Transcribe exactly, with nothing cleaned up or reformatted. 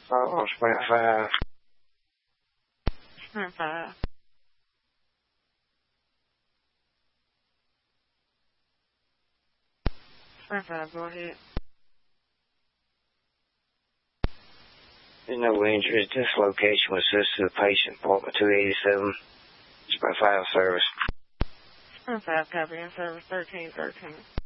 Oh, Sprint five. Sprint five. Sprint five, go ahead. There's no injuries. This location was assisted to the patient, appointment two eighty-seven. Sprint five service. Sprint five, copy in service thirteen thirteen.